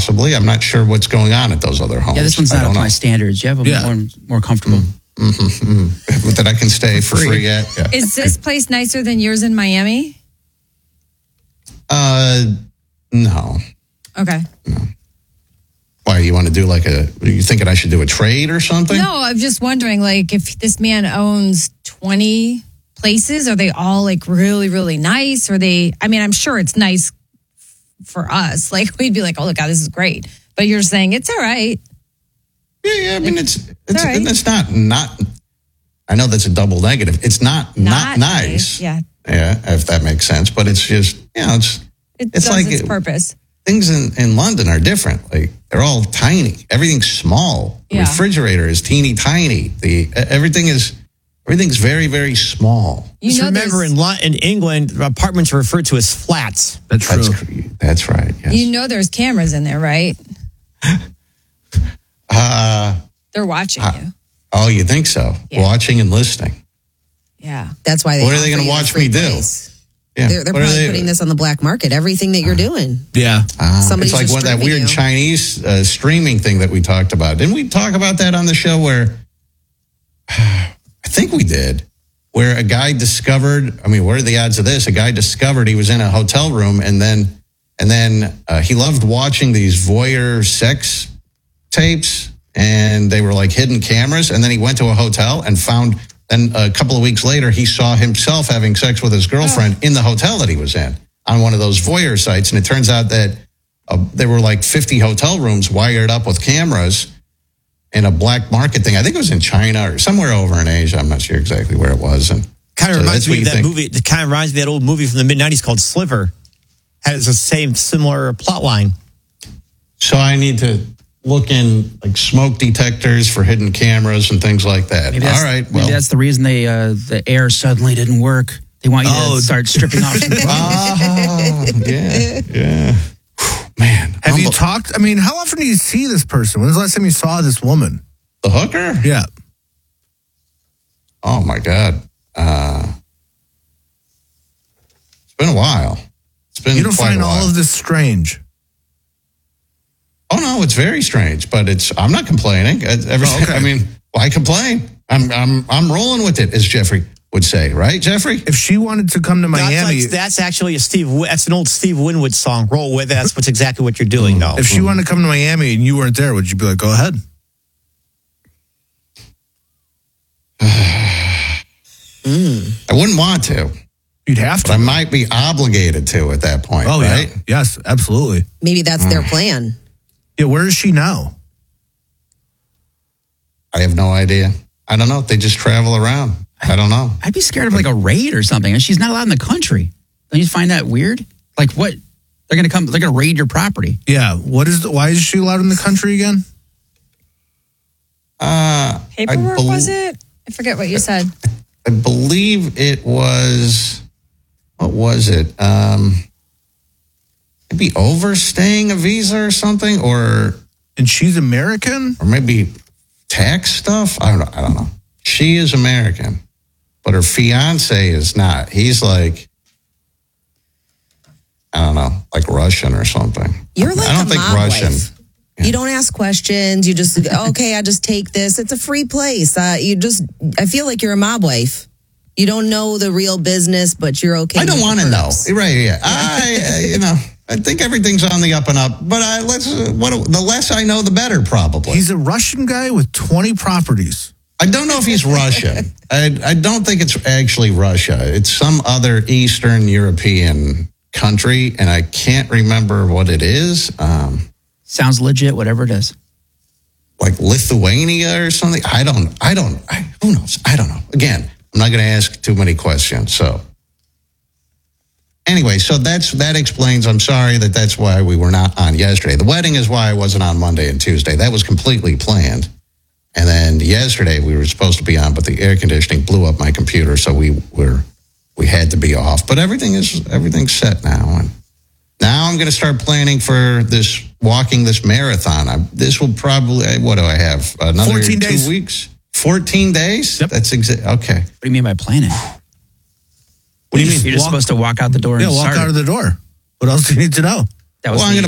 possibly. I'm not sure what's going on at those other homes. Yeah, this one's not up to my standards. You have a more comfortable. That I can stay for free at. Yeah. Is this place nicer than yours in Miami? No. Okay. No. Why, you want to do you thinking I should do a trade or something? No, I'm just wondering, if this man owns 20 places, are they all really, really nice? I'm sure it's nice for us. We'd be like, oh, look, God, this is great. But you're saying it's all right. Yeah, I mean, it's all right. It's not, I know that's a double negative. It's not nice. Yeah. Yeah, if that makes sense. But it's just, it's its purpose. Things in London are different. They're all tiny. Everything's small. The refrigerator is teeny tiny. Everything's very, very small. Just remember, in England, apartments are referred to as flats. That's true. That's right. Yes. There's cameras in there, right? They're watching you. Oh, you think so? Yeah. Watching and listening. Yeah. That's why what are they going to watch me do? Yeah. They're probably putting this on the black market, everything that you're doing. Yeah. It's like that weird Chinese streaming thing that we talked about. Didn't we talk about that on the show where, I think we did, where a guy discovered, what are the odds of this? A guy discovered he was in a hotel room and then he loved watching these voyeur sex tapes, and they were hidden cameras, and then he went to a hotel and found. And a couple of weeks later, he saw himself having sex with his girlfriend in the hotel that he was in on one of those voyeur sites. And it turns out that there were 50 hotel rooms wired up with cameras in a black market thing. I think it was in China or somewhere over in Asia. I'm not sure exactly where it was. And kind of reminds me of that movie. It kind of reminds me of that old movie from the mid-'90s called Sliver. Has the similar plot line. So I need to look in smoke detectors for hidden cameras and things like that. All right. Well, maybe that's the reason the air suddenly didn't work. They want you to start stripping off some clothes. Yeah. Man. Have you talked? How often do you see this person? When was the last time you saw this woman? The hooker? Yeah. Oh, my God. It's been a while. You don't find all of this strange? Oh, no, it's very strange, but I'm not complaining. Why complain? I'm rolling with it, as Jeffrey would say, right, Jeffrey? If she wanted to come to Miami, that's actually that's an old Steve Winwood song. Roll with it. That's exactly what you're doing, though. If she wanted to come to Miami and you weren't there, would you be like, go ahead? I wouldn't want to. You'd have to. But I might be obligated to at that point, right? Yeah. Yes, absolutely. Maybe that's their plan. Yeah, where is she now? I have no idea. I don't know. They just travel around. I don't know. I'd be scared of a raid or something. And she's not allowed in the country. Don't you find that weird? What? They're going to raid your property. Yeah. Why is she allowed in the country again? Paperwork, was it? I forget what you said. I believe it was, what was it? Maybe overstaying a visa or something, and she's American? Or maybe tax stuff? I don't know. She is American, but her fiance is not. He's Russian or something. You're like I don't a think mob Russian. wife. You don't ask questions. You just, I just take this. It's a free place. I feel like you're a mob wife. You don't know the real business, but you're okay. I don't want to know. Right, yeah. I think everything's on the up and up, but the less I know, the better, probably. He's a Russian guy with 20 properties. I don't know if he's Russian. I don't think it's actually Russia. It's some other Eastern European country, and I can't remember what it is. Sounds legit, whatever it is. Like Lithuania or something. Who knows? I don't know. Again, I'm not going to ask too many questions. So anyway, that explains. I'm sorry that's why we were not on yesterday. The wedding is why I wasn't on Monday and Tuesday. That was completely planned. And then yesterday we were supposed to be on, but the air conditioning blew up my computer, so we had to be off. But everything's set now, and now I'm going to start planning for walking this marathon. This will probably, what do I have? Another 14 days. 2 weeks? 14 days? Yep. That's okay. What do you mean by planning? What do you mean? You're just supposed to walk out the door and walk start out of the door. What else do you need to know? That was I'm going to